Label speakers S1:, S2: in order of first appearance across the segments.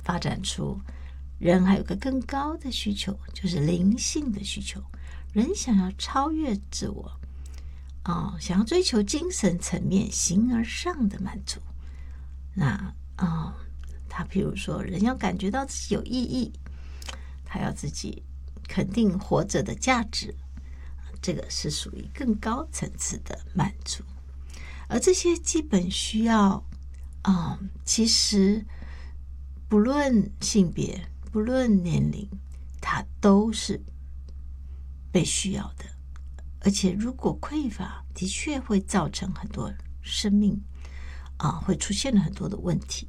S1: 发展出人还有个更高的需求，就是灵性的需求。人想要超越自我，想要追求精神层面形而上的满足。那他譬如说，人要感觉到自己有意义，他要自己肯定活着的价值，这个是属于更高层次的满足。而这些基本需要其实不论性别，不论年龄，它都是被需要的。而且如果匮乏，的确会造成很多生命会出现了很多的问题。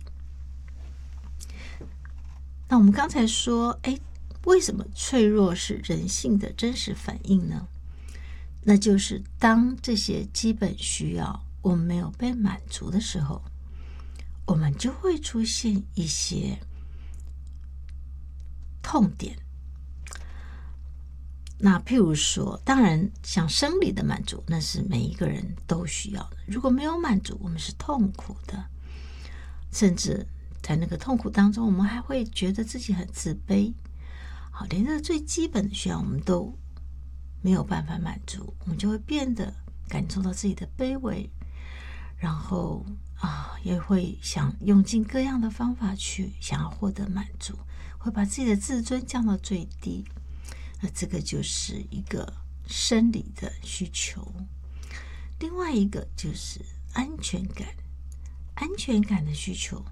S1: 那我们刚才说，为什么脆弱是人性的真实反应呢？那就是当这些基本需要我们没有被满足的时候，我们就会出现一些痛点。那譬如说，当然像生理的满足，那是每一个人都需要的。如果没有满足，我们是痛苦的，甚至在那个痛苦当中，我们还会觉得自己很自卑。好，连这最基本的需要我们都没有办法满足，我们就会变得感受到自己的卑微，然后也会想用尽各样的方法去想要获得满足，会把自己的自尊降到最低。那这个就是一个生理的需求。另外一个就是安全感，安全感的需求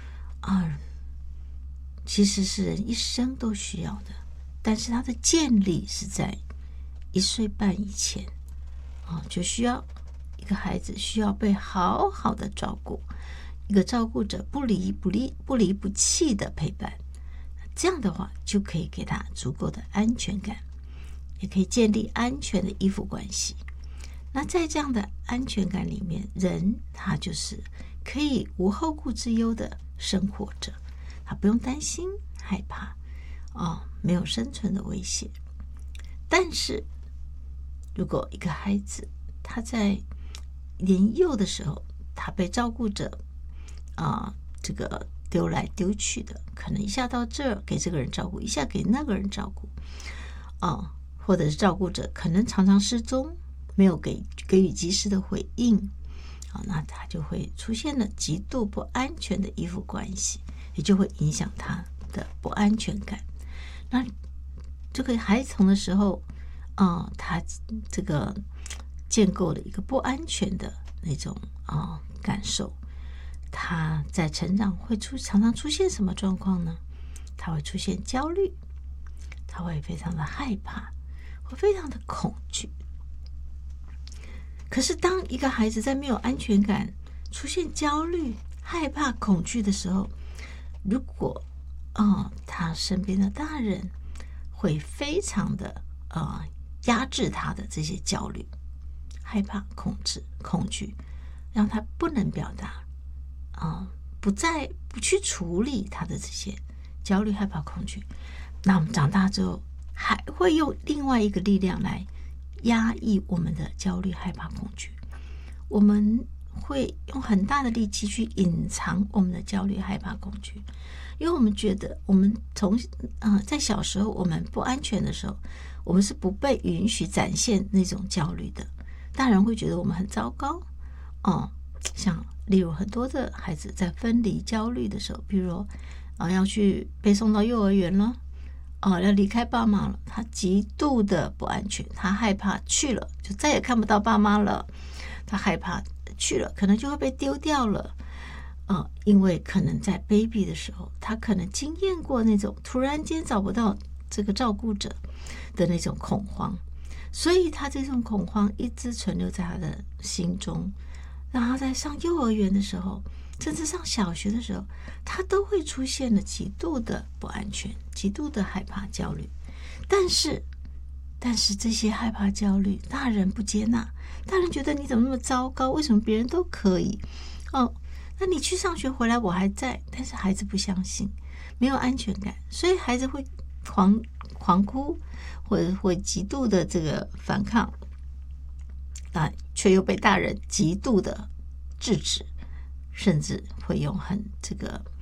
S1: 其实是人一生都需要的，但是它的建立是在1岁半以前就需要一个孩子需要被好好的照顾，一个照顾者不离不弃的陪伴。这样的话就可以给他足够的安全感，也可以建立安全的依附关系。那在这样的安全感里面，人他就是可以无后顾之忧的生活着，他不用担心害怕没有生存的威胁。但是如果一个孩子他在年幼的时候，他被照顾者这个丢来丢去的，可能一下到这儿给这个人照顾，一下给那个人照顾或者是照顾者可能常常失踪，没有给予及时的回应那他就会出现了极度不安全的依附关系，也就会影响他的不安全感。那这个孩童的时候他这个建构了一个不安全的那种感受。他在成长会常常出现什么状况呢？他会出现焦虑，他会非常的害怕，会非常的恐惧。可是当一个孩子在没有安全感，出现焦虑、害怕、恐惧的时候，如果他身边的大人会非常的压制他的这些焦虑、害怕、恐惧，让他不能表达不去处理他的这些焦虑、害怕、恐惧，那我们长大之后还会用另外一个力量来压抑我们的焦虑、害怕、恐惧。我们会用很大的力气去隐藏我们的焦虑、害怕、恐惧，因为我们觉得我们在小时候我们不安全的时候，我们是不被允许展现那种焦虑的。大人会觉得我们很糟糕像例如很多的孩子在分离焦虑的时候，比如要去被送到幼儿园了要离开爸妈了，他极度的不安全，他害怕去了就再也看不到爸妈了，他害怕去了可能就会被丢掉了因为可能在 baby 的时候，他可能经验过那种突然间找不到这个照顾者的那种恐慌，所以他这种恐慌一直存留在他的心中，然后在上幼儿园的时候，甚至上小学的时候，他都会出现了极度的不安全，极度的害怕、焦虑。但是这些害怕、焦虑，大人不接纳，大人觉得你怎么那么糟糕？为什么别人都可以？那你去上学回来我还在，但是孩子不相信，没有安全感，所以孩子会狂哭，或者会极度的这个反抗，却又被大人极度的制止，甚至会用很这个